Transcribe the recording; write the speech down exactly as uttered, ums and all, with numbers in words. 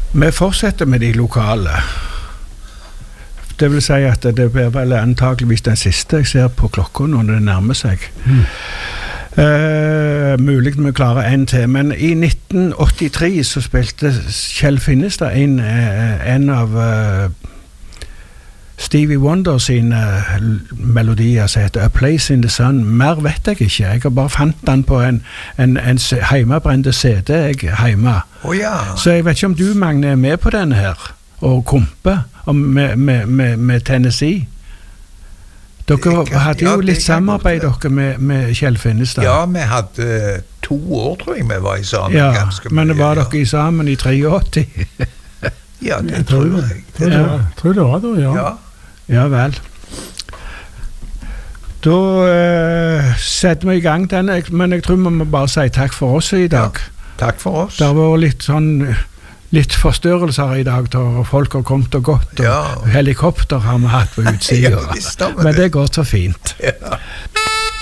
Vi fortsetter med de lokale. Det vil si at det blir vel antageligvis den siste jeg ser på klokka når det nærmer seg. Mm. Uh, mulig vi klarer en til, men i nitten åttitre så spilte Kjell Finnestad inn uh, en av uh, Stevie Wonder sine melodier som heter A Place in the Sun. Mer vet jeg ikke. Jeg har bare fant den på en, en, en heimebrente C D jeg heima. Oh, ja. Så jeg vet ikke om du, Magne, er med på denne her, og Kompe med, med, med, med Tennessee. Dere kan, hadde jo ja, litt samarbeid dere med, med Kjell Finnestad. Ja, vi hadde to år, tror jeg vi var i sammen. Ja, ganske men mye, var ja. dere i sammen i treogåtti? Ja, det tror jeg. Det ja. var, tror det var da, ja. Ja. Ja vel. Da uh, setter vi i gang den, men jeg tror vi må bare si takk for oss i dag. Ja, takk for oss. Det har vært litt sånn, litt forstørrelser i dag, og folk har kommet og gått, og ja. helikopter har vi hatt på utsida. Ja, men det går så fint. Ja.